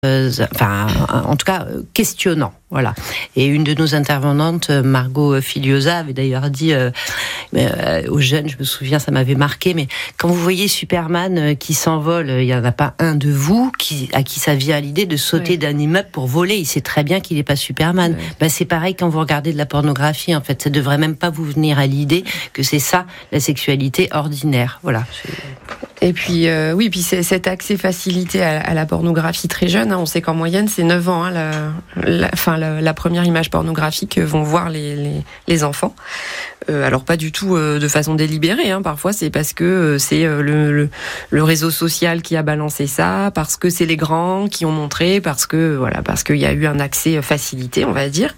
en tout cas questionnant, voilà. Et une de nos intervenantes, Margot Filiosa, avait d'ailleurs dit aux jeunes, je me souviens, ça m'avait marqué, mais quand vous voyez Superman qui s'envole, il n'y en a pas un de vous à qui ça vient à l'idée de sauter d'un immeuble pour voler. Il sait très bien qu'il n'est pas Superman. C'est pareil quand vous regardez de la pornographie, en fait, ça devrait même pas vous venir à l'idée que c'est ça la sexualité ordinaire, voilà. Et puis, puis c'est cet accès facilité à la pornographie très jeune. On sait qu'en moyenne, c'est 9 ans, la première image pornographique que vont voir les enfants. Alors pas du tout de façon délibérée. Parfois, c'est parce que c'est le réseau social qui a balancé ça, parce que c'est les grands qui ont montré, parce qu'il y a eu un accès facilité, on va dire.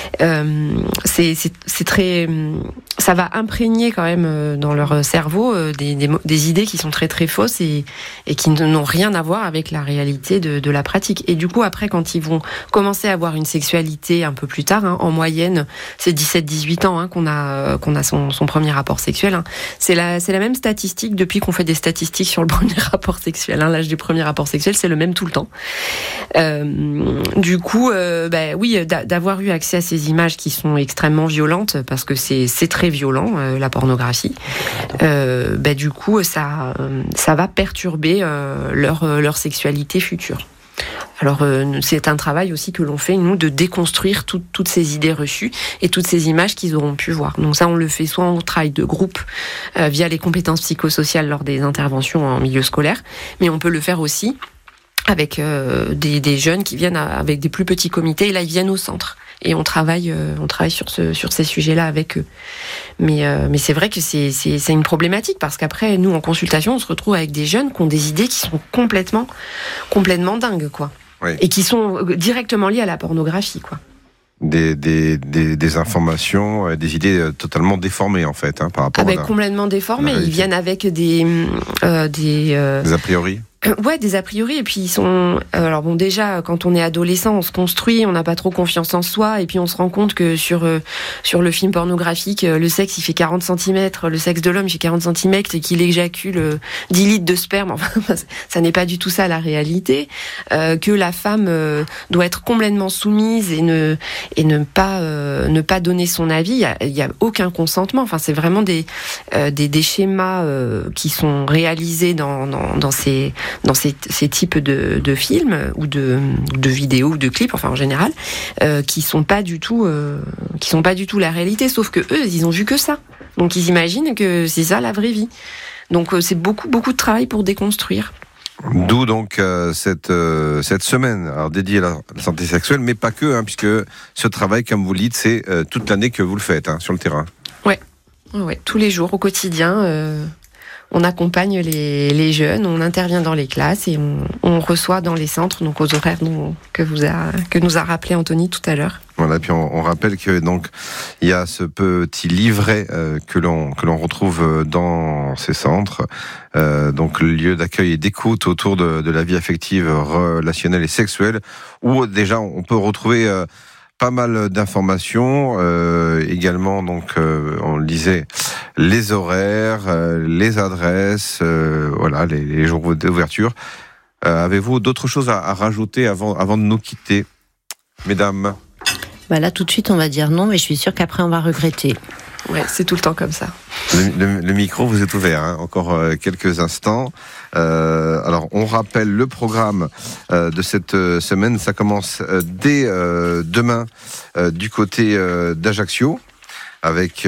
C'est très, ça va imprégner quand même dans leur cerveau des idées qui sont très très fausses et qui n'ont rien à voir avec la réalité de la pratique. Et du coup, après, quand ils vont commencer à avoir une sexualité un peu plus tard, en moyenne, c'est 17-18 ans qu'on a son premier rapport sexuel. C'est la même statistique depuis qu'on fait des statistiques sur le premier rapport sexuel. L'âge du premier rapport sexuel, c'est le même tout le temps. Du coup, d'avoir eu accès à ces images qui sont extrêmement violentes, parce que c'est très violent, la pornographie, du coup, ça va perturber leur sexualité future. Alors c'est un travail aussi que l'on fait, nous, de déconstruire toutes ces idées reçues et toutes ces images qu'ils auront pu voir. Donc ça, on le fait soit en travail de groupe via les compétences psychosociales lors des interventions en milieu scolaire, mais on peut le faire aussi avec des jeunes qui viennent avec des plus petits comités, et là ils viennent au centre. Et on travaille sur ces sujets-là avec eux. Mais c'est vrai que c'est une problématique, parce qu'après, nous, en consultation, on se retrouve avec des jeunes qui ont des idées qui sont complètement dingues, quoi. Oui. Et qui sont directement liées à la pornographie, quoi. Des informations, des idées totalement déformées, en fait, par rapport à complètement déformées. Ils viennent avec des a priori. Ouais, des a priori, et puis ils sont... Alors bon, déjà, quand on est adolescent, on se construit, on n'a pas trop confiance en soi, et puis on se rend compte que sur le film pornographique, le sexe, il fait 40 cm, le sexe de l'homme, il fait 40 cm, et qu'il éjacule 10 litres de sperme. Enfin, ça n'est pas du tout ça, la réalité. Que la femme doit être complètement soumise et ne pas donner son avis. Il y a aucun consentement. Enfin, c'est vraiment des schémas qui sont réalisés dans ces types de films ou de vidéos ou de clips, enfin en général, qui sont pas du tout la réalité. Sauf que eux, ils ont vu que ça. Donc ils imaginent que c'est ça la vraie vie. Donc c'est beaucoup de travail pour déconstruire. D'où donc cette semaine dédiée à la santé sexuelle, mais pas que, puisque ce travail, comme vous le dites, c'est toute l'année que vous le faites sur le terrain. Ouais, tous les jours, au quotidien. On accompagne les jeunes, on intervient dans les classes et on reçoit dans les centres, donc aux horaires que nous a rappelé Anthony tout à l'heure. Voilà, puis on rappelle que donc il y a ce petit livret que l'on retrouve dans ces centres, donc le lieu d'accueil et d'écoute autour de la vie affective, relationnelle et sexuelle, où déjà on peut retrouver pas mal d'informations, également donc on le disait, les horaires, les adresses, les jours d'ouverture. Avez-vous d'autres choses à rajouter avant de nous quitter, mesdames ? Là tout de suite on va dire non, mais je suis sûre qu'après on va regretter. Ouais, c'est tout le temps comme ça. Le micro vous est ouvert, encore quelques instants. Alors, on rappelle le programme de cette semaine. Ça commence dès demain du côté d'Ajaccio, avec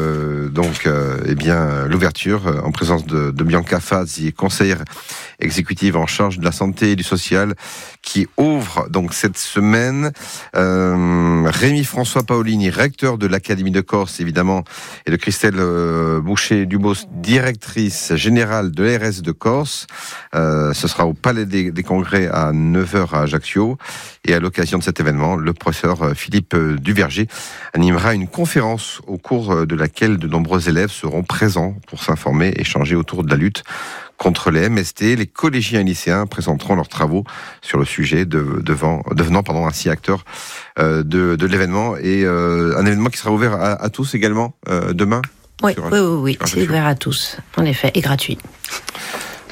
l'ouverture en présence de Bianca Fazzi, conseillère exécutive en charge de la santé et du social, qui ouvre donc cette semaine. Rémi-François Paolini, recteur de l'Académie de Corse, évidemment, et de Christelle Boucher-Dubos, directrice générale de l'ARS de Corse. Ce sera au Palais des Congrès à 9h à Ajaccio. Et à l'occasion de cet événement, le professeur Philippe Duverger animera une conférence au cours de laquelle de nombreux élèves seront présents pour s'informer et échanger autour de la lutte contre les MST. Les collégiens et lycéens présenteront leurs travaux sur le sujet, devenant ainsi acteurs de l'événement. Et un événement qui sera ouvert à tous également demain. Oui, c'est ouvert à tous, en effet, et gratuit.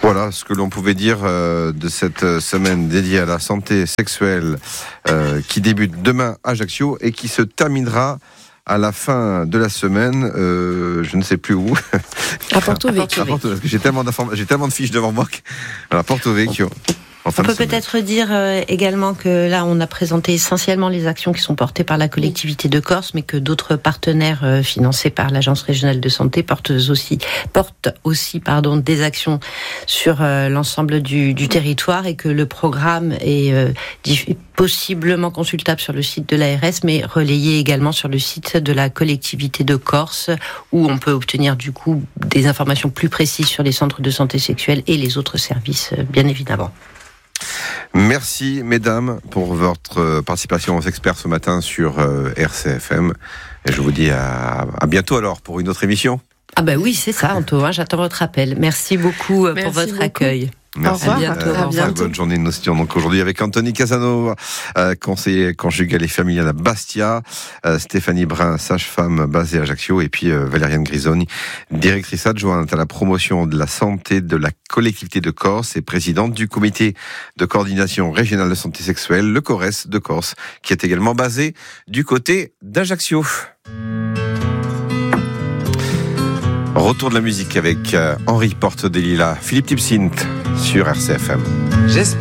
Voilà ce que l'on pouvait dire de cette semaine dédiée à la santé sexuelle qui débute demain à Ajaccio et qui se terminera à la fin de la semaine, je ne sais plus où. À Porto Vecchio. J'ai tellement de fiches devant moi. Voilà, Porto Vecchio. On peut peut-être dire également que là, on a présenté essentiellement les actions qui sont portées par la collectivité de Corse, mais que d'autres partenaires financés par l'Agence régionale de santé portent aussi des actions sur l'ensemble du territoire, et que le programme est possiblement consultable sur le site de l'ARS, mais relayé également sur le site de la collectivité de Corse, où on peut obtenir du coup des informations plus précises sur les centres de santé sexuelle et les autres services, bien évidemment. Merci mesdames pour votre participation aux experts ce matin sur RCFM, et je vous dis à bientôt alors pour une autre émission. Ah ben oui, c'est ça Anto, j'attends votre appel. Merci beaucoup pour votre accueil. Merci. Au revoir. À bientôt. Bonne journée. Nous étions donc aujourd'hui avec Anthony Casanova, conseiller conjugal et familial à Bastia, Stéphanie Brun, sage-femme basée à Ajaccio, et puis Valériane Grisoni, directrice adjointe à la promotion de la santé de la collectivité de Corse et présidente du comité de coordination régionale de santé sexuelle, le CORES de Corse, qui est également basé du côté d'Ajaccio. Retour de la musique avec Henri Porte des Lilas, Philippe Tipsint sur RCFM.